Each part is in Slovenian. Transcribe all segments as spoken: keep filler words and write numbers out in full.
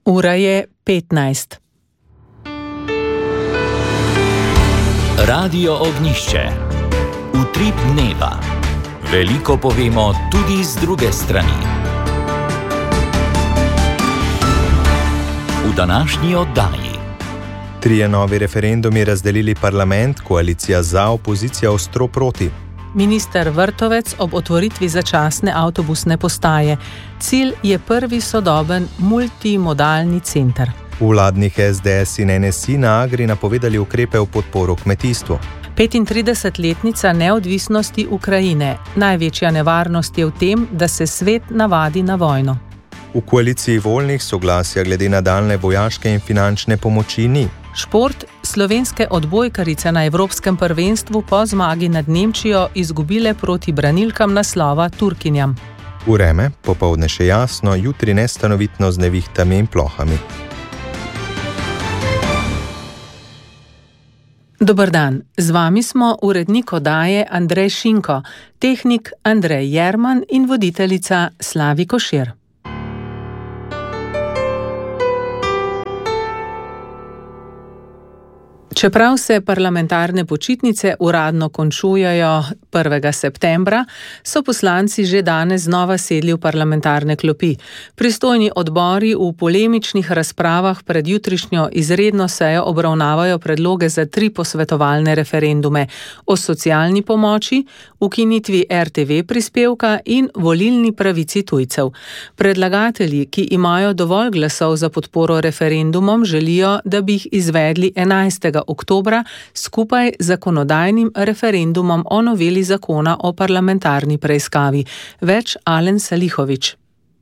Ura je petnajst. Radio Ognjišče. Utrip dneva. Veliko povemo tudi z druge strani. V današnji oddaji. Trije novi referendumi razdelili parlament, koalicija za, opozicija ostro proti. Minister Vrtovec ob otvoritvi začasne avtobusne postaje. Cilj je prvi sodoben multimodalni center. V vladnih es de es in en es i na Agri napovedali ukrepe v podporo kmetijstvu. petintridesetletnica neodvisnosti Ukrajine. Največja nevarnost je v tem, da se svet navadi na vojno. V koaliciji voljnih soglasja glede nadaljnje vojaške in finančne pomoči ni. Šport. Slovenske odbojkarice na Evropskem prvenstvu po zmagi nad Nemčijo izgubile proti branilkam naslova Turkinjam. Vreme, popoldne še jasno, jutri nestanovitno z nevihtami in plohami. Dober dan, z vami smo urednik oddaje Andrej Šinko, tehnik Andrej Jerman in voditeljica Slavi Košir. Čeprav se parlamentarne počitnice uradno končujejo prvega septembra, so poslanci že danes znova sedli v parlamentarne klopi. Pristojni odbori v polemičnih razpravah pred jutrišnjo izredno sejo obravnavajo predloge za tri posvetovalne referendume o socialni pomoči, ukinitvi er te ve prispevka in volilni pravici tujcev. Predlagatelji, ki imajo dovolj glasov za podporo referendumom, želijo, da bi jih izvedli enajstega oktobra skupaj z zakonodajnim referendumom o noveli zakona o parlamentarni preiskavi. Več Alen Salihović.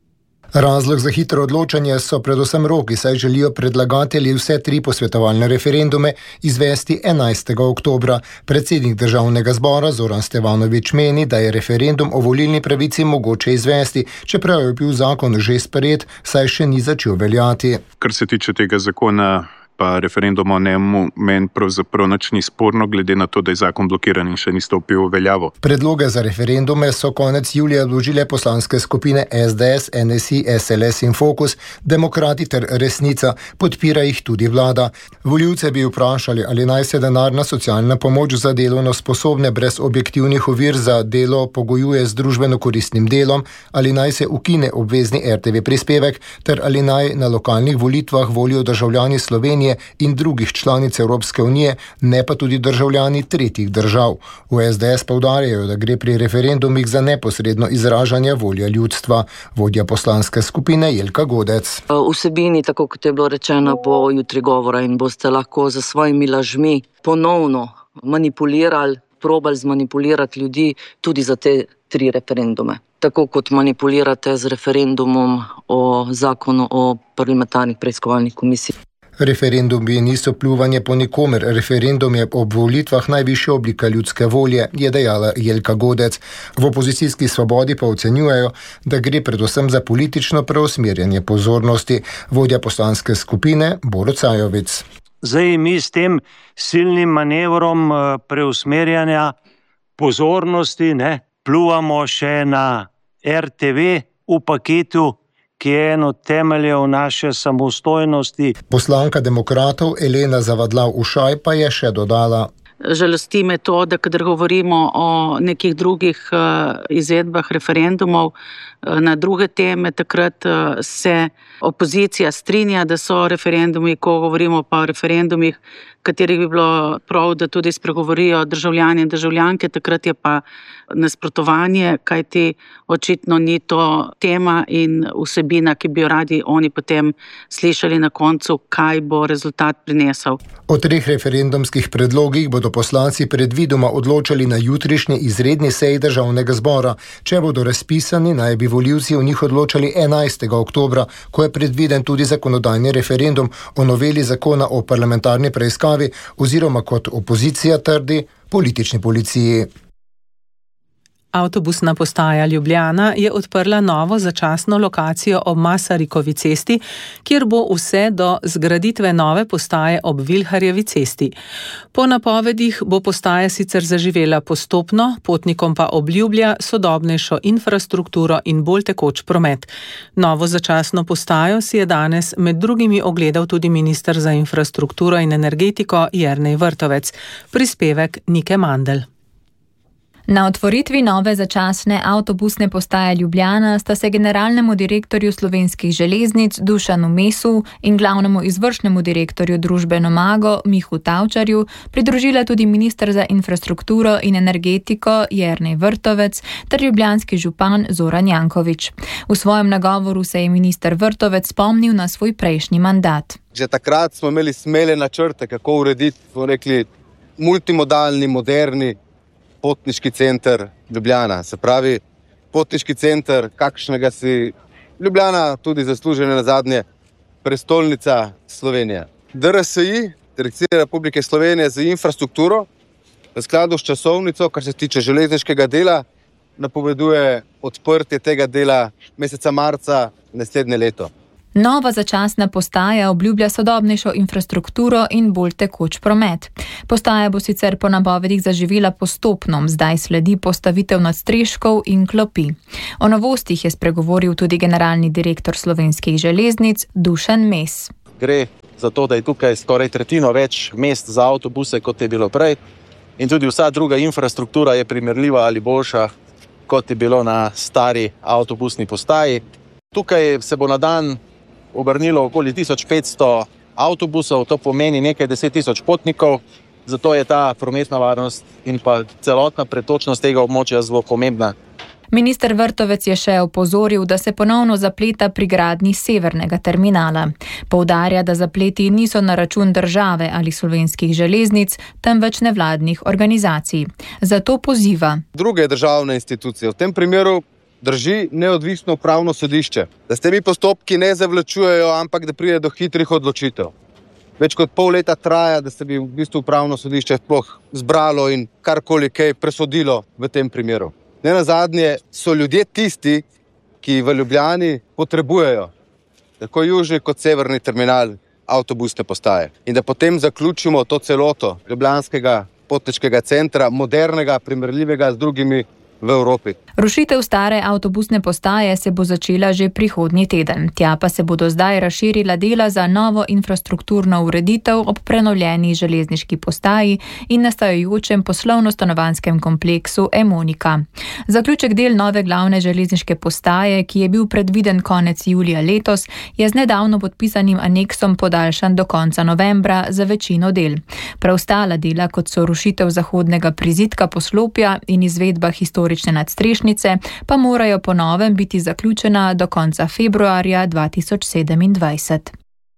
Razlog za hitro odločanje so predvsem roki, saj želijo predlagatelji vse tri posvetovalne referendume izvesti enajstega oktobra. Predsednik državnega zbora Zoran Stevanović meni, da je referendum o volilni pravici mogoče izvesti, čeprav je bil zakon že sprejet, saj še ni začel veljati. Kar se tiče tega zakona, pa referendum o njemu meni pravzaprav nič ni sporno, glede na to, da je zakon blokiran in še ni stopil v veljavo. Predloge za referendume so konec julija vložile poslanske skupine es de es, en es i, es el es in Fokus, Demokrati ter Resnica, podpira jih tudi vlada. Volivce bi vprašali, ali naj se denarna socialna pomoč za delovno sposobne brez objektivnih ovir za delo pogojuje z družbeno koristnim delom, ali naj se ukine obvezni er te ve prispevek, ter ali naj na lokalnih volitvah volijo državljani Slovenije in drugih članic Evropske unije, ne pa tudi državljani tretjih držav. V es de es poudarjajo, da gre pri referendumih za neposredno izražanje volje ljudstva. Vodja poslanske skupine Jelka Godec. Vsebini, tako kot je bilo rečeno, bo jutri govora in boste lahko za svojimi lažmi ponovno manipulirali, probali zmanipulirati ljudi tudi za te tri referendume. Tako kot manipulirate z referendumom o zakonu o parlamentarnih preiskovalnih komisijah. Referendumi niso pljuvanje po nikomer, referendum je ob volitvah najvišja oblika ljudske volje, je dejala Jelka Godec. V opozicijski Svobodi pa ocenjujejo, da gre predvsem za politično preusmerjanje pozornosti. Vodja poslanske skupine Borut Sajovic. Zdaj mi s tem silnim manevrom preusmerjanja pozornosti ne, pljuvamo še na er te ve v paketu, ki je eno temeljev naše samostojnosti. Poslanka demokratov Elena Zavadlav-Ušaj pa je še dodala. Žalosti me to, da kadar govorimo o nekih drugih izvedbah referendumov na druge teme, takrat se opozicija strinja, da so referendumi, ko govorimo pa o referendumih, katerih bi bilo prav, da tudi spregovorijo državljani in državljanke, takrat je pa nasprotovanje, kajti očitno ni to tema in vsebina, ki bi jo radi oni potem slišali na koncu, kaj bo rezultat prinesel. O treh referendumskih predlogih bodo poslanci predvidoma odločali na jutrišnji izredni seji državnega zbora. Če bodo razpisani, naj bi volivci o njih odločali enajstega oktobra, ko je predviden tudi zakonodajni referendum o noveli zakona o parlamentarni preiskavi oziroma, kot opozicija trdi, politični policiji. Avtobusna postaja Ljubljana je odprla novo začasno lokacijo ob Masarikovi cesti, kjer bo vse do zgraditve nove postaje ob Vilharjevi cesti. Po napovedih bo postaja sicer zaživela postopno, potnikom pa obljublja sodobnejšo infrastrukturo in bolj tekoč promet. Novo začasno postajo si je danes med drugimi ogledal tudi minister za infrastrukturo in energetiko Jernej Vrtovec. Prispevek Nike Mandl. Na otvoritvi nove začasne avtobusne postaje Ljubljana sta se generalnemu direktorju Slovenskih železnic Dušanu Mesu in glavnemu izvršnemu direktorju družbe Nomago Mihu Tavčarju pridružila tudi minister za infrastrukturo in energetiko Jernej Vrtovec ter ljubljanski župan Zoran Janković. V svojem nagovoru se je minister Vrtovec spomnil na svoj prejšnji mandat. Že takrat smo imeli smele načrte, kako urediti, smo rekli, multimodalni, moderni potniški center Ljubljana. Se pravi, potniški center, kakšnega si Ljubljana tudi zaslužene na zadnje, prestolnica Slovenije. D R S I, Direkcija Republike Slovenije za infrastrukturo, v skladu s časovnico, kar se tiče železniškega dela, napoveduje odprtje tega dela meseca marca naslednje leto. Nova začasna postaja obljublja sodobnejšo infrastrukturo in bolj tekoč promet. Postaja bo sicer po napovedih zaživela postopno, zdaj sledi postavitev nadstreškov in klopi. O novostih je spregovoril tudi generalni direktor Slovenskih železnic Dušan Mes. Gre za to, da je tukaj skoraj tretjino več mest za avtobuse, kot je bilo prej, in tudi vsa druga infrastruktura je primerljiva ali boljša, kot je bilo na stari avtobusni postaji. Tukaj se bo na dan obrnilo okoli tisoč petsto avtobusov, to pomeni nekaj deset tisoč potnikov, zato je ta prometna varnost in pa celotna pretočnost tega območja zelo pomembna. Minister Vrtovec je še opozoril, da se ponovno zapleta pri gradnji severnega terminala. Poudarja, da zapleti niso na račun države ali Slovenskih železnic, temveč nevladnih organizacij. Zato poziva druge državne institucije, v tem primeru drži neodvisno pravno sodišče, da s temi postopki ne zavlačujejo, ampak da pride do hitrih odločitev. Več kot pol leta traja, da se bi v bistvu pravno sodišče sploh zbralo in karkoli kaj presodilo v tem primeru. Ne nazadnje so ljudje tisti, ki v Ljubljani potrebujejo tako južni kot severni terminal avtobusne postaje. In da potem zaključimo to celoto ljubljanskega potniškega centra, modernega, primerljivega z drugimi v Evropi. Rušitev stare avtobusne postaje se bo začela že prihodnji teden. Tja pa se bodo zdaj razširila dela za novo infrastrukturno ureditev ob prenovljeni železniški postaji in nastajajočem poslovno-stanovanjskem kompleksu Emonika. Zaključek del nove glavne železniške postaje, ki je bil predviden konec julija letos, je z nedavno podpisanim aneksom podaljšan do konca novembra za večino del. Preostala dela, kot so rušitev zahodnega prizidka poslopja in izvedba historične nadstrešnice, pa morajo po novem biti zaključena do konca februarja dva tisoč sedemindvajset.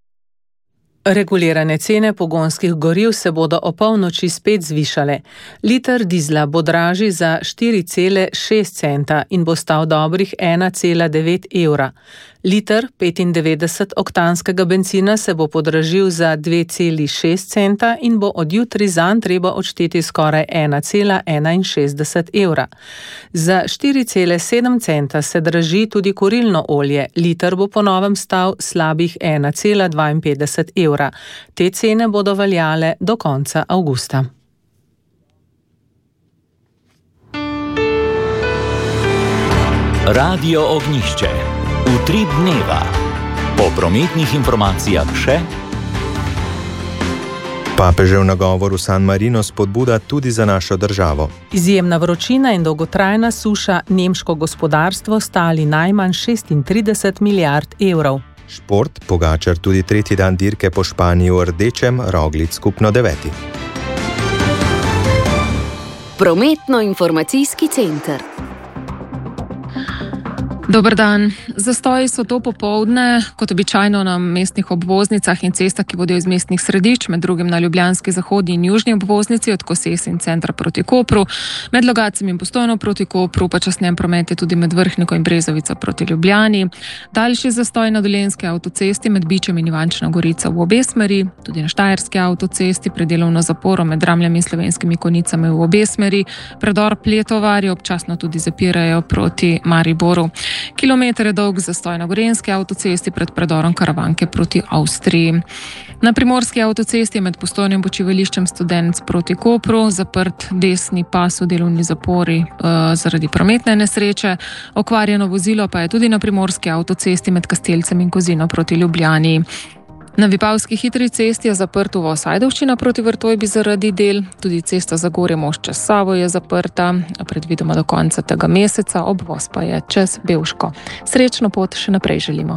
Regulirane cene pogonskih goriv se bodo opolnoči spet zvišale. Liter dizla bo dražji za štiri cele šest centa in bo stal dobrih ena cela devet evra. Liter petindevetdeset oktanskega bencina se bo podražil za dve celi šest centa in bo od jutri zanj treba odšteti skoraj ena cela enainšestdeset evra. Za štiri cele sedem centa se draži tudi kurilno olje. Liter bo po novem stal slabih ena cela dvainpetdeset evra. Te cene bodo veljale do konca avgusta. Radio Ognjišče. Utrip dneva. Po prometnih informacijah še Papežev nagovor v San Marino spodbuda tudi za našo državo. Izjemna vročina in dolgotrajna suša nemško gospodarstvo stali najmanj šestintrideset milijard evrov. Šport, Pogačar tudi tretji dan dirke po Španiji v rdečem, Roglič skupno deveti. Prometno-informacijski center. Dober dan. Zastoji so to popoldne, kot običajno na mestnih obvoznicah in cestah, ki vodijo iz mestnih središč, med drugim na ljubljanski zahodni in južni obvoznici od Koses in centra proti Kopru, med Logatcem in Postojno proti Kopru, pa časneje promet je tudi med Vrhniko in Brezovico proti Ljubljani. Daljši zastoj na Dolenjski avtocesti med Bičem in Ivančno Gorico v obe smeri, tudi na Štajerski avtocesti pred delovno zaporo med Dramljem in Slovenskimi Konjicami v obe smeri, predor Pletovarje občasno tudi zapirajo proti Mariboru. Kilometer je dolg zastoj na Gorenjski avtocesti pred predorom Karavanke proti Avstriji. Na Primorski avtocesti med Postojnim počivališčem Studenc proti Kopru zaprt desni pas v delovni zapori e, zaradi prometne nesreče. Okvarjeno vozilo pa je tudi na Primorski avtocesti med Kastelcem in Kozino proti Ljubljani. Na Vipavski hitri cesti je zaprt uvoz Ajdovščina proti Vrtojbi zaradi del, tudi cesta Zagorje most čez Savo je zaprta, predvidoma do konca tega meseca, obvoz pa je čez Bevško. Srečno pot še naprej želimo.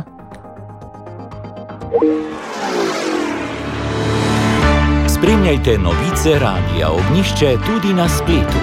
Spremljajte novice Radia Ognjišče tudi na spletu.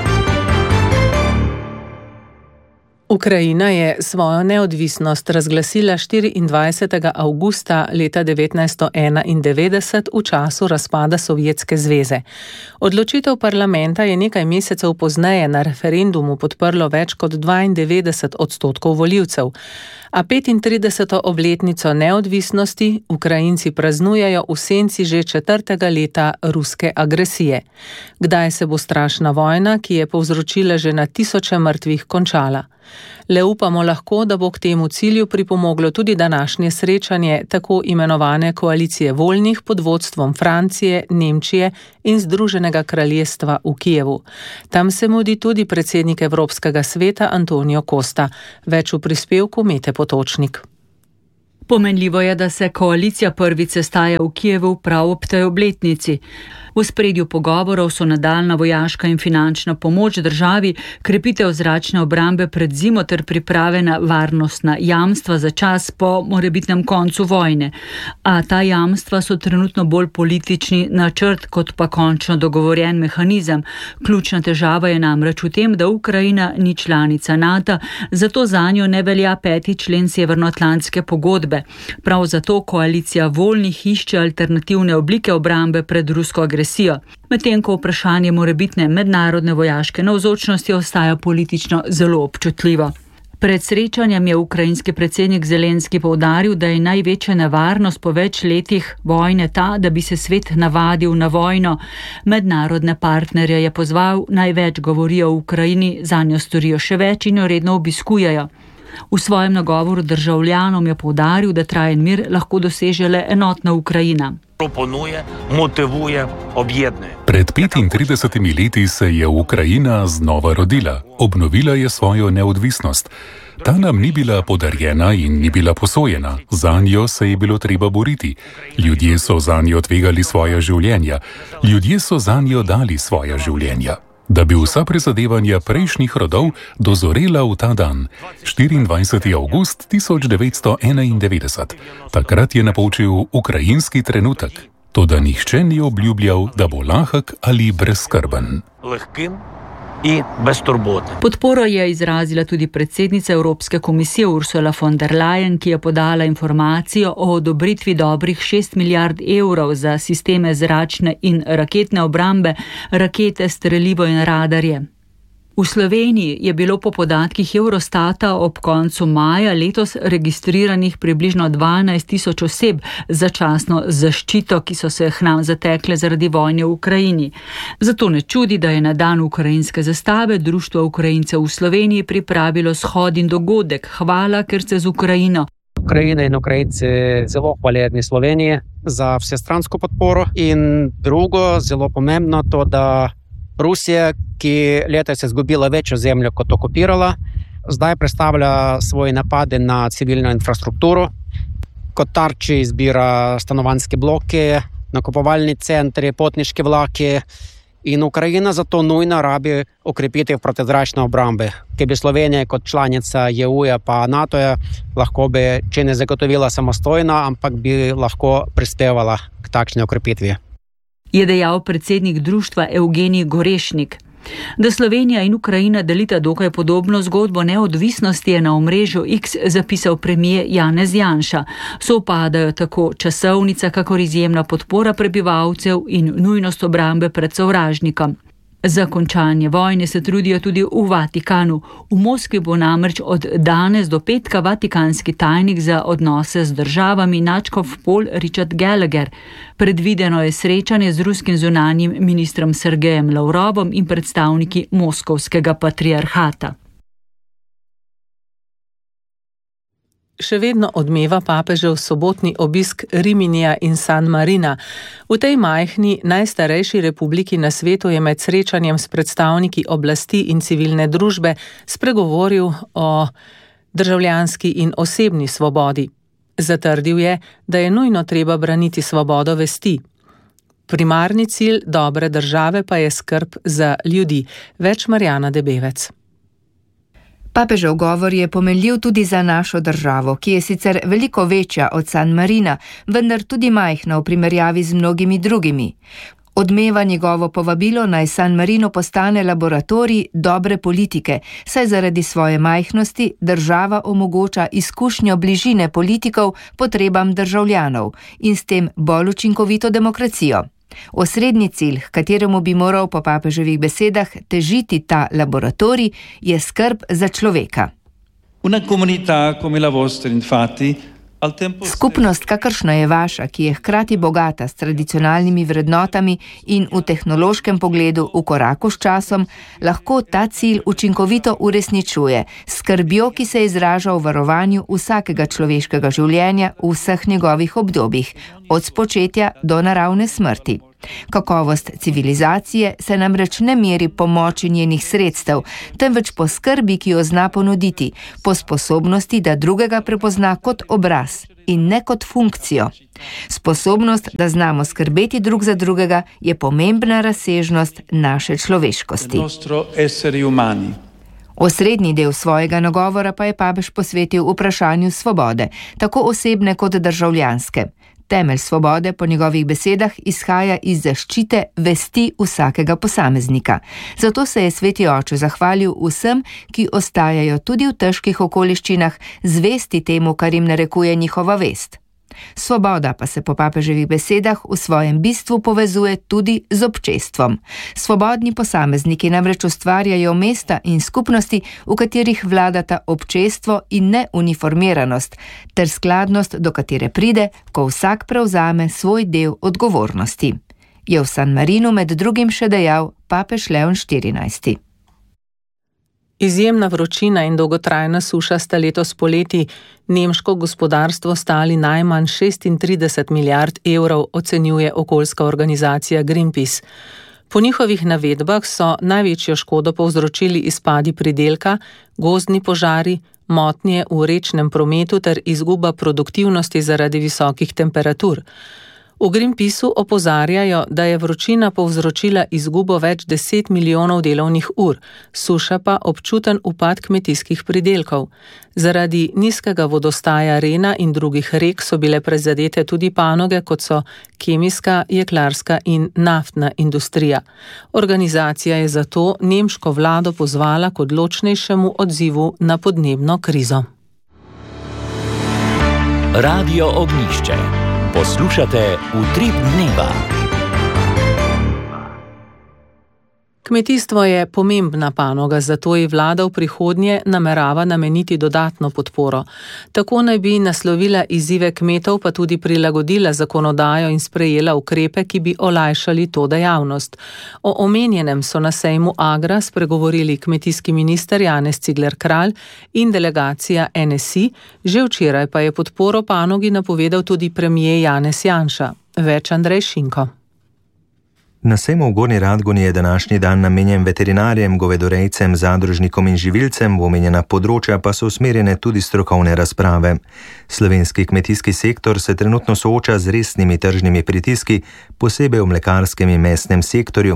Ukrajina je svojo neodvisnost razglasila štiriindvajsetega avgusta leta devetnajststo enaindevetdeset v času razpada Sovjetske zveze. Odločitev parlamenta je nekaj mesecev pozneje na referendumu podprlo več kot dvaindevetdeset odstotkov volivcev. A petintrideseto obletnico neodvisnosti Ukrajinci praznujejo v senci že četrtega leta ruske agresije. Kdaj se bo strašna vojna, ki je povzročila že na tisoče mrtvih, končala? Le upamo lahko, da bo k temu cilju pripomoglo tudi današnje srečanje tako imenovane koalicije voljnih pod vodstvom Francije, Nemčije in Združenega kraljestva v Kijevu. Tam se mudi tudi predsednik Evropskega sveta Antonio Costa. Več v prispevku Mete Potočnik. Pomenljivo je, da se koalicija prvič sestaja v Kijevu prav ob tej obletnici. V spredju pogovorov so nadaljna vojaška in finančna pomoč državi, krepitev zračne obrambe pred zimo ter priprave na varnostna jamstva za čas po morebitnem koncu vojne. A ta jamstva so trenutno bolj politični načrt kot pa končno dogovorjen mehanizem. Ključna težava je namreč v tem, da Ukrajina ni članica NATO, zato zanjo ne velja peti člen Severnoatlantske pogodbe. Prav zato koalicija voljnih išče alternativne oblike obrambe pred rusko agresijo. Medtem ko vprašanje morebitne mednarodne vojaške navzočnosti ostaja politično zelo občutljivo. Pred srečanjem je ukrajinski predsednik Zelenski poudaril, da je največja nevarnost po več letih vojne ta, da bi se svet navadil na vojno. Mednarodne partnerje je pozval, naj več govorijo o Ukrajini, zanjo storijo še več in jo redno obiskujejo. V svojem nagovoru državljanom je poudaril, da trajen mir lahko doseže le enotna Ukrajina. Proponuje, motivuje, objedne. Pred petintridesetimi leti se je Ukrajina znova rodila, obnovila je svojo neodvisnost. Ta nam ni bila podarjena in ni bila posojena, zanjo se je bilo treba boriti. Ljudje so zanjo tvegali svoja življenja, ljudje so zanjo dali svoja življenja. Da bi vsa prizadevanja prejšnjih rodov dozorela v ta dan, štiriindvajsetega avgusta tisoč devetsto enaindevetdeset. Takrat je napočil ukrajinski trenutek, toda nihče ni obljubljal, da bo lahek ali brezskrben. Lahkim in brezturbotnim. Podporo je izrazila tudi predsednica Evropske komisije Ursula von der Leyen, ki je podala informacijo o odobritvi dobrih šest milijard evrov za sisteme zračne in raketne obrambe, rakete, strelivo in radarje. V Sloveniji je bilo po podatkih Eurostata ob koncu maja letos registriranih približno dvanajst tisoč oseb z začasno zaščito, ki so se k nam zatekle zaradi vojne v Ukrajini. Zato ne čudi, da je na dan ukrajinske zastave Društvo Ukrajincev v Sloveniji pripravilo shod in dogodek Hvala, ker ste z Ukrajino. Ukrajina in Ukrajinci zelo hvaležni Sloveniji za vsestransko podporo in drugo, zelo pomembno to, da Rusija, ki letos je izgubila večjo zemljo kot okupirala, zdaj predstavlja svoje napade na civilno infrastrukturo, kot tarči izbira stanovanjske bloke, nakupovalni centri, potniški vlaki in Ukrajina zato nujno rabi okrepitev protizračne obrambe, ki bi Slovenija kot članica E U-ja pa NATO-ja lahko bi, če ne zagotovila samostojno, ampak bi lahko prispevala k takšni okrepitvi. Je dejal predsednik društva Evgenij Gorešnik. Da Slovenija in Ukrajina delita dokaj podobno zgodbo neodvisnosti, je na omrežju X zapisal premier Janez Janša. Sovpadajo tako časovnica, kakor izjemna podpora prebivalcev in nujnost obrambe pred sovražnikom. Za končanje vojne se trudijo tudi v Vatikanu. V Moskvi bo namreč od danes do petka vatikanski tajnik za odnose z državami nadškof Paul Richard Gallagher. Predvideno je srečanje z ruskim zunanjim ministrom Sergejem Lavrovom in predstavniki moskovskega patriarhata. Še vedno odmeva papežev sobotni obisk Riminija in San Marina. V tej majhni, najstarejši republiki na svetu je med srečanjem s predstavniki oblasti in civilne družbe spregovoril o državljanski in osebni svobodi. Zatrdil je, da je nujno treba braniti svobodo vesti. Primarni cilj dobre države pa je skrb za ljudi. Več Marjana Debevec. Papežev govor je pomenljiv tudi za našo državo, ki je sicer veliko večja od San Marina, vendar tudi majhna v primerjavi z mnogimi drugimi. Odmeva njegovo povabilo naj San Marino postane laboratorij dobre politike, saj zaradi svoje majhnosti država omogoča izkušnjo bližine politikov potrebam državljanov in s tem bolj učinkovito demokracijo. Osrednji cilj, h kateremu bi moral po papeževih besedah težiti ta laboratorij, je skrb za človeka. Una comunità come la vostra, infatti, al tempo Skupnost, kakršna je vaša, ki je hkrati bogata s tradicionalnimi vrednotami in v tehnološkem pogledu v koraku s časom, lahko ta cilj učinkovito uresničuje, s skrbjo, ki se izraža v varovanju vsakega človeškega življenja v vseh njegovih obdobjih, od spočetja do naravne smrti. Kakovost civilizacije se namreč ne meri po moči njenih sredstev, temveč po skrbi, ki jo zna ponuditi, po sposobnosti, da drugega prepozna kot obraz in ne kot funkcijo. Sposobnost, da znamo skrbeti drug za drugega, je pomembna razsežnost naše človeškosti. Osrednji del svojega nagovora pa je papež posvetil vprašanju svobode, tako osebne kot državljanske. Temelj svobode po njegovih besedah izhaja iz zaščite vesti vsakega posameznika. Zato se je sveti oče zahvalil vsem, ki ostajajo tudi v težkih okoliščinah zvesti temu, kar jim narekuje njihova vest. Svoboda pa se po papeževih besedah v svojem bistvu povezuje tudi z občestvom. Svobodni posamezniki namreč ustvarjajo mesta in skupnosti, v katerih vladata občestvo in ne uniformiranost, ter skladnost, do katere pride, ko vsak prevzame svoj del odgovornosti. Je v San Marinu med drugim še dejal papež Leon štirinajsti. Izjemna vročina in dolgotrajna suša sta letos poleti nemško gospodarstvo stali najmanj šestintrideset milijard evrov, ocenjuje okoljska organizacija Greenpeace. Po njihovih navedbah so največjo škodo povzročili izpadi pridelka, gozdni požari, motnje v rečnem prometu ter izguba produktivnosti zaradi visokih temperatur. V Greenpeaceu opozarjajo, da je vročina povzročila izgubo več deset milijonov delovnih ur, suša pa občuten upad kmetijskih pridelkov. Zaradi nizkega vodostaja Rena in drugih rek so bile prizadete tudi panoge, kot so kemijska, jeklarska in naftna industrija. Organizacija je zato nemško vlado pozvala k odločnejšemu odzivu na podnebno krizo. Radio Ognjišče. Poslušate Utrip dneva. Kmetijstvo je pomembna panoga, zato ji vlada v prihodnje namerava nameniti dodatno podporo. Tako naj bi naslovila izzive kmetov, pa tudi prilagodila zakonodajo in sprejela ukrepe, ki bi olajšali to dejavnost. O omenjenem so na sejmu Agra spregovorili kmetijski minister Janez Cigler Kralj in delegacija N S I, že včeraj pa je podporo panogi napovedal tudi premier Janez Janša. Več Andrej Šinko. Na sejmu v Gornji Radgoni je današnji dan namenjen veterinarjem, govedorejcem, zadružnikom in živilcem, v omenjena področja pa so usmerjene tudi strokovne razprave. Slovenski kmetijski sektor se trenutno sooča z resnimi tržnimi pritiski, posebej v mlekarskem in mesnem sektorju.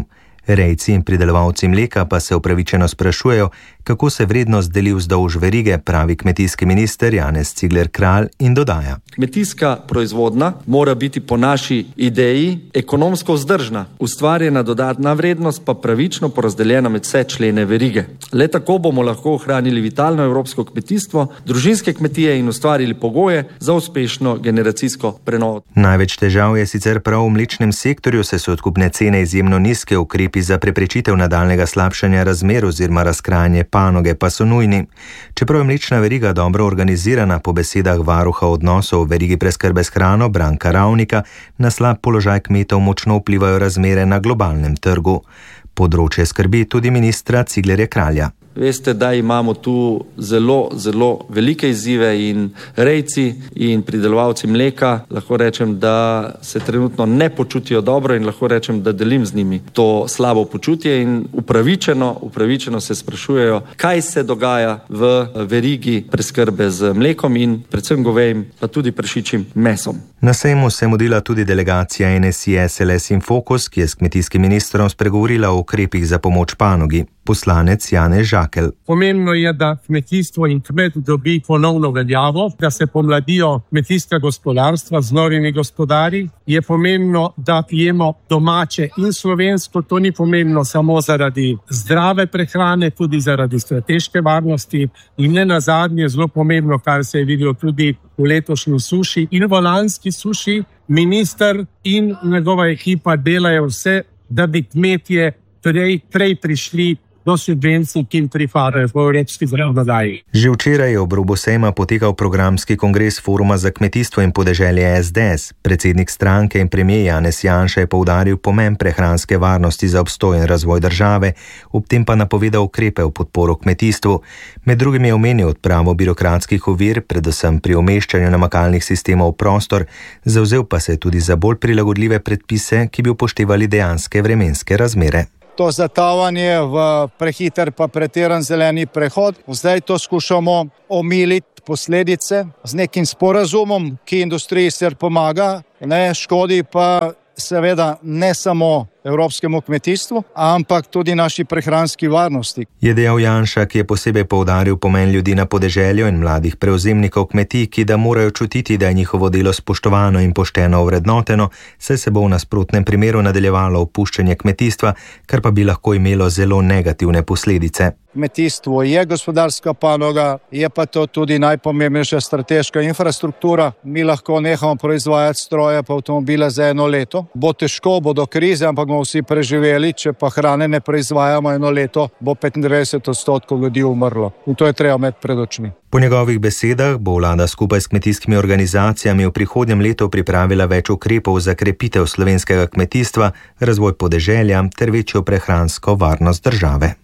Rejci in pridelovalci mleka pa se upravičeno sprašujejo, kako se vrednost deli vzdolž verige, pravi kmetijski minister Janez Cigler Kralj in dodaja. Kmetijska proizvodnja mora biti po naši ideji ekonomsko vzdržna, ustvarjena dodatna vrednost pa pravično porazdeljena med vse člene verige. Le tako bomo lahko ohranili vitalno evropsko kmetijstvo, družinske kmetije in ustvarili pogoje za uspešno generacijsko prenovo. Največ težav je sicer prav v mlečnem sektorju, saj so odkupne cene izjemno nizke, ukrepi za preprečitev nadaljnjega slabšanja razmer oziroma razkrajanje panoge pa so nujni. Čeprav je mlečna veriga dobro organizirana, po besedah varuha odnosov v verigi preskrbe s hrano Branka Ravnika, na slab položaj kmetov močno vplivajo razmere na globalnem trgu. Področje skrbi tudi ministra Ciglerja Kralja. Veste, da imamo tu zelo, zelo velike izzive in rejci in pridelovalci mleka, lahko rečem, da se trenutno ne počutijo dobro in lahko rečem, da delim z njimi to slabo počutje in upravičeno, upravičeno se sprašujejo, kaj se dogaja v verigi preskrbe z mlekom in predvsem govejim, pa tudi prašičjim mesom. Na sejmu se modila tudi delegacija N S I S L S Infocus, ki je s kmetijskim ministrom spregovorila o ukrepih za pomoč panogi. Poslanec Janez Žakelj. Pomembno je, da kmetijstvo in kmet dobi ponovno veljavo, da se pomladijo kmetijska gospodarstva z novimi gospodarji. Je pomembno, da pijemo domače in slovensko. To ni pomembno samo zaradi zdrave prehrane, tudi zaradi strateške varnosti. In ne nazadnje, zelo pomembno, kar se je videlo tudi v letošnji suši in v lanski suši. Minister in njegova ekipa delajo vse, da bi kmetje prej, prej prišli do subvencij, ki jim pripadajo v evropski zakonodaji. Že včeraj je ob robu sejma potekal programski kongres Foruma za kmetijstvo in podeželje S D S. Predsednik stranke in premier Janez Janša je poudaril pomen prehranske varnosti za obstoj in razvoj države, ob tem pa napovedal ukrepe v podporo kmetijstvu. Med drugim je omenil odpravo birokratskih ovir, predvsem pri umeščanju namakalnih sistemov v prostor, zavzel pa se je tudi za bolj prilagodljive predpise, ki bi upoštevali dejanske vremenske razmere. To zatavanje v prehiter pa pretiran zeleni prehod. Zdaj to skušamo omiliti posledice z nekim sporazumom, ki industriji sicer pomaga, ne škodi pa seveda ne samo evropskemu kmetijstvu, ampak tudi naši prehranski varnosti. Je dejal Janša, ki je posebej poudaril pomen ljudi na podeželju in mladih prevzemnikov kmetij, ki da morajo čutiti, da je njihovo delo spoštovano in pošteno ovrednoteno, saj se bo v nasprotnem primeru nadaljevalo opuščanje kmetijstva, kar pa bi lahko imelo zelo negativne posledice. Kmetijstvo je gospodarska panoga, je pa to tudi najpomembnejša strateška infrastruktura. Mi lahko nehamo proizvajati stroje pa avtomobile za eno leto. Bo težko, bo do krize, ampak bomo vsi preživeli, če pa hrane ne proizvajamo eno leto, bo petindevetdeset odstotkov ljudi umrlo. In to je treba imeti pred očmi. Po njegovih besedah bo vlada skupaj s kmetijskimi organizacijami v prihodnjem letu pripravila več ukrepov za krepitev slovenskega kmetijstva, razvoj podeželja ter večjo prehransko varnost države.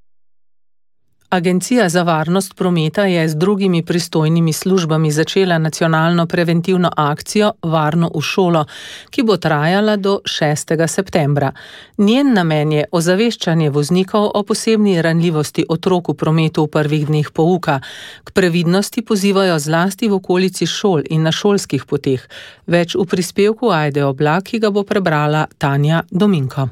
Agencija za varnost prometa je z drugimi pristojnimi službami začela nacionalno preventivno akcijo Varno v šolo, ki bo trajala do šestega septembra. Njen namen je ozaveščanje voznikov o posebni ranljivosti otrok v prometu v prvih dneh pouka. K previdnosti pozivajo zlasti v okolici šol in na šolskih poteh. Več v prispevku Ajde Oblak, ki ga bo prebrala Tanja Dominko.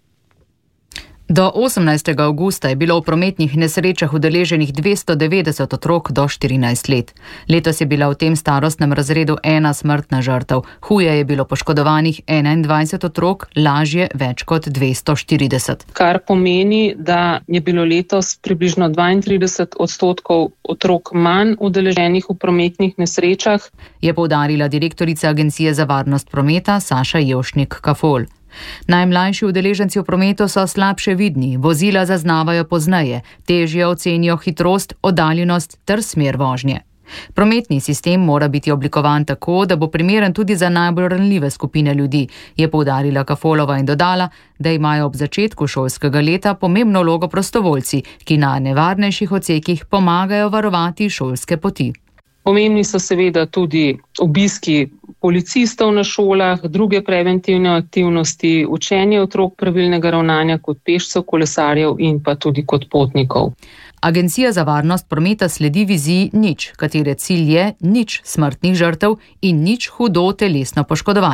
Do osemnajstega avgusta je bilo v prometnih nesrečah udeleženih dvesto devetdeset otrok do štirinajst let. Letos je bila v tem starostnem razredu ena smrtna žrtev. Huje je bilo poškodovanih enaindvajset otrok, lažje več kot dvesto štirideset. Kar pomeni, da je bilo letos približno dvaintrideset odstotkov otrok manj udeleženih v prometnih nesrečah, je poudarila direktorica Agencije za varnost prometa Saša Jevšnik Kafol. Najmlajši udeleženci v prometu so slabše vidni, vozila zaznavajo pozneje, težje ocenijo hitrost, oddaljenost ter smer vožnje. Prometni sistem mora biti oblikovan tako, da bo primeren tudi za najbolj ranljive skupine ljudi, je poudarila Kafolova in dodala, da imajo ob začetku šolskega leta pomembno vlogo prostovoljci, ki na nevarnejših odsekih pomagajo varovati šolske poti. Pomembni so seveda tudi obiski policistov na šolah, druge preventivne aktivnosti, učenje otrok pravilnega ravnanja kot pešcev, kolesarjev in pa tudi kot potnikov. Agencija za varnost prometa sledi viziji nič, katere cilj je nič smrtnih žrtev in nič hudo telesno poškodovanih.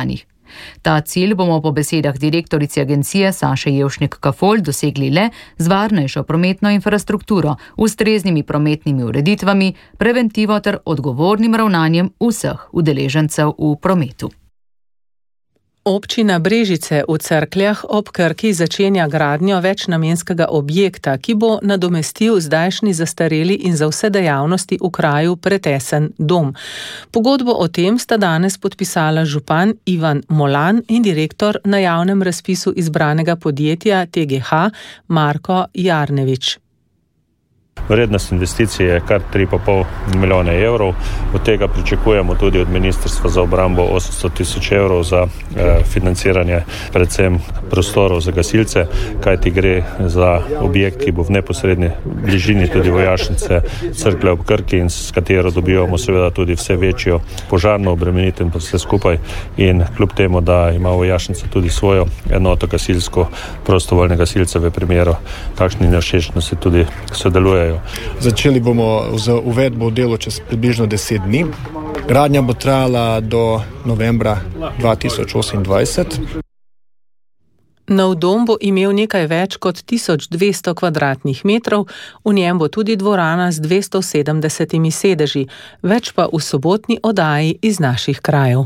Ta cilj bomo po besedah direktorice agencije Saše Jevšnik-Kafol dosegli le z varnejšo prometno infrastrukturo, ustreznimi prometnimi ureditvami, preventivo ter odgovornim ravnanjem vseh udeležencev v prometu. Občina Brežice v Cerkljah ob Krki začenja gradnjo večnamenskega objekta, ki bo nadomestil zdajšnji zastareli in za vse dejavnosti v kraju pretesen dom. Pogodbo o tem sta danes podpisala župan Ivan Molan in direktor na javnem razpisu izbranega podjetja T G H Marko Jarnevič. Vrednost investicije je kar tri pa pol milijone evrov, od tega pričakujemo tudi od Ministrstva za obrambo osemsto tisoč evrov za eh, financiranje predvsem prostorov za gasilce, kajti gre za objekt, ki bo v neposredni bližini tudi vojašnice Cerklje ob Krki in s katero dobivamo seveda tudi vse večjo požarno obremenitev in vse skupaj, in kljub temu, da ima vojašnica tudi svojo enoto gasilsko, prostovoljne gasilce v primeru takšnih nevšečnosti tudi sodelujejo. Začeli bomo z uvedbo v delo čez približno deset dni. Gradnja bo trajala do novembra dva tisoč osemindvajset. Nov dom bo imel nekaj več kot tisoč dvesto kvadratnih metrov, v njem bo tudi dvorana z dvesto sedemdesetimi sedeži, več pa v sobotni oddaji iz naših krajev.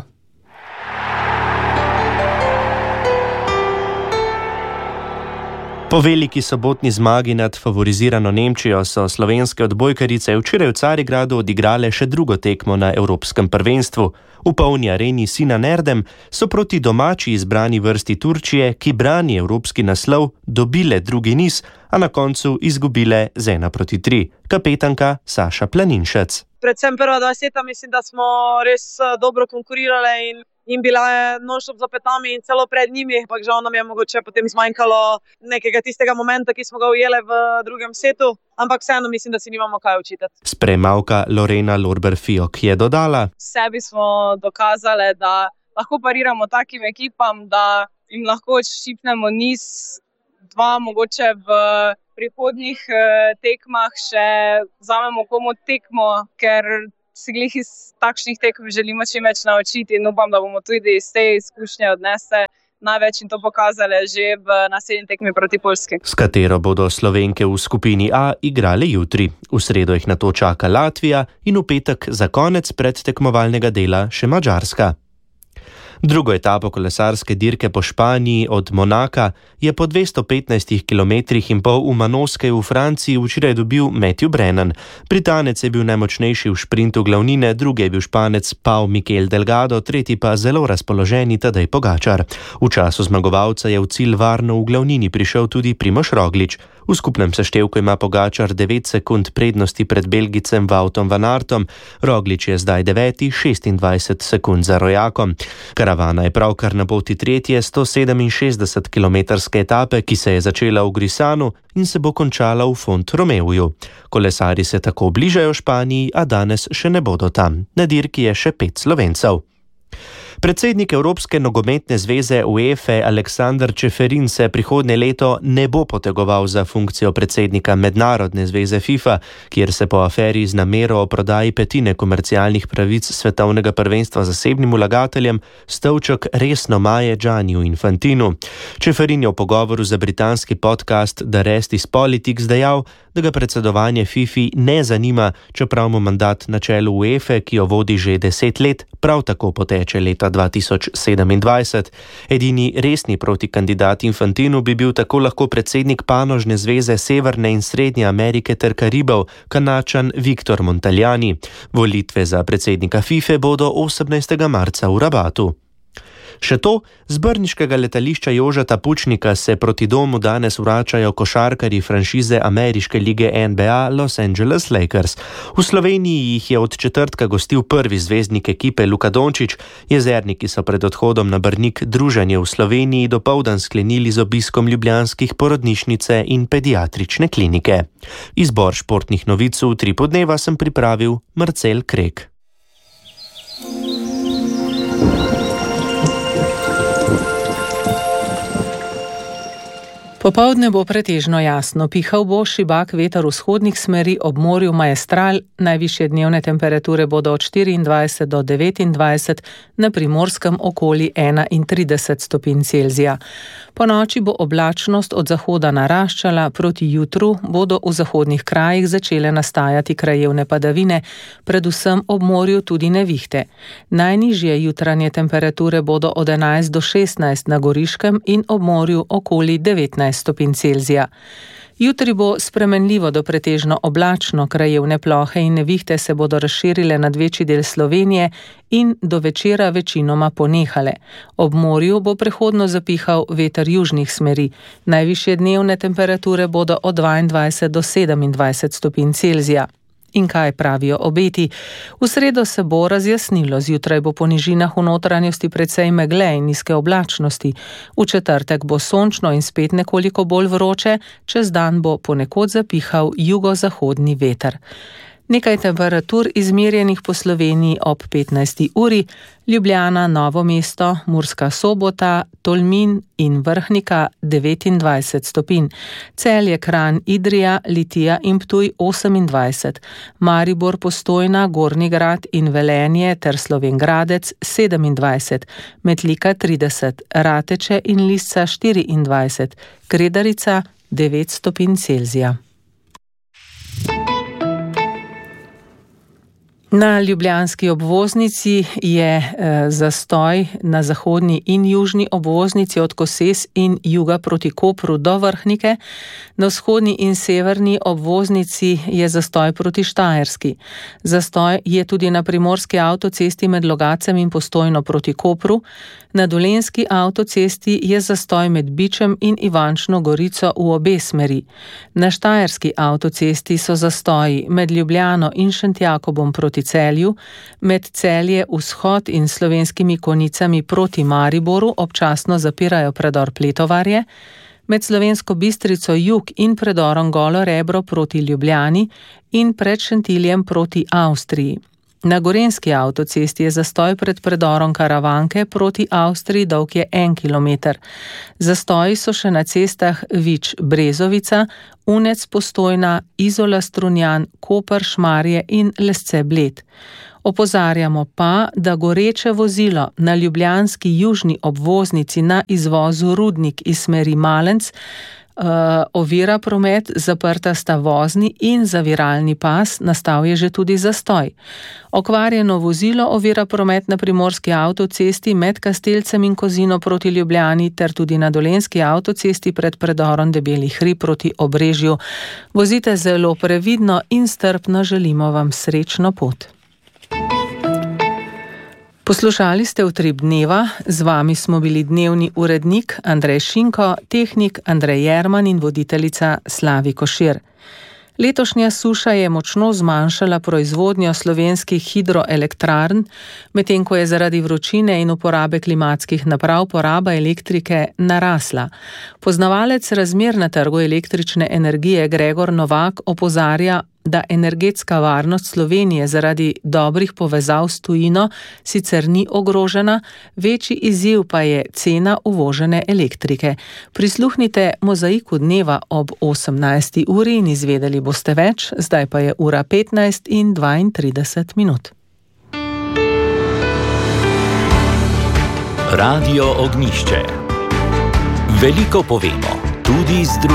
Po veliki sobotni zmagi nad favorizirano Nemčijo so slovenske odbojkarice včeraj v Carigradu odigrale še drugo tekmo na Evropskem prvenstvu. V polni areni Sina Nerdem so proti domači izbrani vrsti Turčije, ki brani evropski naslov, dobile drugi niz, a na koncu izgubile z ena proti tri. Kapetanka Saša Planinšec. Predvsem prva dva seta mislim, da smo res dobro konkurirale in in bila je non-stop za petami in celo pred njimi, ampak žal nam je mogoče potem zmanjkalo nekega tistega momenta, ki smo ga ujele v drugem setu, ampak vseeno mislim, da si nimamo kaj učitati. Sprejemavka Lorena Lorber-Fiok je dodala: Sebi smo dokazale, da lahko pariramo takim ekipam, da jim lahko šipnemo niz, dva mogoče v prihodnjih tekmah še vzamemo komu tekmo, ker si glih iz takšnih tekem želimo čim več naučiti in upam, da bomo tudi iz te izkušnje odnesle največ in to pokazale že v naslednji tekmi proti Poljski. S katero bodo Slovenke v skupini A igrale jutri. V sredo jih nato čaka Latvija in v petek za konec predtekmovalnega dela še Madžarska. Drugo etapo kolesarske dirke po Španiji od Monaka je po dvesto petnajstih kilometrih in pol v Manoske v Franciji včeraj dobil Matthew Brennan. Britanec je bil najmočnejši v šprintu glavnine, drugi je bil Španec Pau Mikel Delgado, tretji pa zelo razpoloženi Tadej Pogačar. V času zmagovalca je v cilj varno v glavnini prišel tudi Primož Roglič. V skupnem seštevku ima Pogačar devet sekund prednosti pred Belgicem Woutom van Aertom, Roglič je zdaj deveti, šestindvajset sekund za rojakom. Karavana je pravkar na poti tretje sto sedeminšestdeset kilometrske etape, ki se je začela v Grisanu in se bo končala v Font-Romeuju. Kolesari se tako bližajo Španiji, a danes še ne bodo tam. Na dirki je še pet Slovencev. Predsednik Evropske nogometne zveze UEFA Aleksander Čeferin se prihodnje leto ne bo potegoval za funkcijo predsednika mednarodne zveze FIFA, kjer se po aferi z namero o prodaji petine komercialnih pravic svetovnega prvenstva zasebnim vlagateljem stolček resno maje Gianniu Infantinu. Čeferin je v pogovoru za britanski podcast The Rest is Politics dejal, da ga predsedovanje FIFI ne zanima, čeprav mu mandat na čelu UEFA, ki jo vodi že deset let, prav tako poteče leta dva tisoč sedemindvajset. Edini resni protikandidat Infantinu bi bil tako lahko predsednik panožne zveze Severne in Srednje Amerike ter Karibov, Kanačan Viktor Montaljani. Volitve za predsednika FIFA bodo osemnajstega marca v Rabatu. Še to, z brniškega letališča Jožeta Pučnika se proti domu danes vračajo košarkarji franšize ameriške lige N B A Los Angeles Lakers. V Sloveniji jih je od četrtka gostil prvi zvezdnik ekipe Luka Dončić, jezerniki so pred odhodom na Brnik druženje v Sloveniji dopoldan sklenili z obiskom ljubljanskih porodnišnice in pediatrične klinike. Izbor športnih novic v tri podneva sem pripravil Marcel Krek. Popoldne bo pretežno jasno, pihal bo šibak veter vzhodnih smeri, ob morju Maestral, najvišje dnevne temperature bodo od štiriindvajset do devetindvajset, na Primorskem okoli enaintrideset stopinj Celzija. Po noči bo oblačnost od zahoda naraščala, proti jutru bodo v zahodnih krajih začele nastajati krajevne padavine, predvsem ob morju tudi nevihte. Najnižje jutranje temperature bodo od enajst do šestnajst na Goriškem in ob morju okoli devetnajst stopinj Celzija. Jutri bo spremenljivo do pretežno oblačno, krajevne plohe in nevihte se bodo razširile nad večji del Slovenije in do večera večinoma ponehale. Ob morju bo prehodno zapihal veter južnih smeri. Najvišje dnevne temperature bodo od dvaindvajset do sedemindvajset stopinj Celzija. In kaj pravijo obeti? V sredo se bo razjasnilo, zjutraj bo po nižinah v notranjosti precej megle in nizke oblačnosti. V četrtek bo sončno in spet nekoliko bolj vroče, čez dan bo ponekod zapihal jugozahodni veter. Nekaj temperatur izmerjenih po Sloveniji ob petnajsti uri, Ljubljana, Novo mesto, Murska Sobota, Tolmin in Vrhnika devetindvajset stopinj, Celje, Kranj, Idrija, Litija in Ptuj osemindvajset, Maribor, Postojna, Gornji Grad in Velenje ter Slovenj Gradec sedemindvajset, Metlika trideset, Rateče in Lisca štiriindvajset, Kredarica devet stopinj Celzija. Na ljubljanski obvoznici je e, zastoj na zahodni in južni obvoznici od Koses in juga proti Kopru do Vrhnike, na vzhodni in severni obvoznici je zastoj proti Štajerski. Zastoj je tudi na primorski avtocesti med Logacem in Postojno proti Kopru, na dolenjski avtocesti je zastoj med Bičem in Ivančno Gorico v obe smeri. Na štajerski avtocesti so zastoji med Ljubljano in Šentjakobom proti Celju, med Celje vzhod in Slovenskimi Konjicami proti Mariboru občasno zapirajo predor Pletovarje, med Slovensko Bistrico jug in predorom Golo Rebro proti Ljubljani in pred Šentiljem proti Avstriji. Na gorenjski avtocesti je zastoj pred predorom Karavanke proti Avstriji, dolg je en kilometer. Zastoji so še na cestah Vič Brezovica, Unec Postojna, Izola Strunjan, Koper Šmarje in Lesce Bled. Opozarjamo pa, da goreče vozilo na ljubljanski južni obvoznici na izvozu Rudnik iz smeri Malenc Uh, ovira promet, zaprta sta vozni in zaviralni pas, nastal je že tudi zastoj. Okvarjeno vozilo ovira promet na primorski avtocesti med Kastelcem in Kozino proti Ljubljani ter tudi na dolenjski avtocesti pred predorom Debeli hrib proti Obrežju. Vozite zelo previdno in strpno, želimo vam srečno pot. Poslušali ste Utrip dneva, z vami smo bili dnevni urednik Andrej Šinko, tehnik Andrej Jerman in voditeljica Slavi Košir. Letošnja suša je močno zmanjšala proizvodnjo slovenskih hidroelektrarn, medtem ko je zaradi vročine in uporabe klimatskih naprav poraba elektrike narasla. Poznavalec razmer na trgu električne energije Gregor Novak opozarja, da energetska varnost Slovenije zaradi dobrih povezav s tujino sicer ni ogrožena, večji izziv pa je cena uvožene elektrike. Prisluhnite Mozaiku dneva ob osemnajsti uri in izvedeli boste več, zdaj pa je ura petnajst in dvaintrideset minut. Radio Ognjišče. Veliko povemo, tudi z drugim.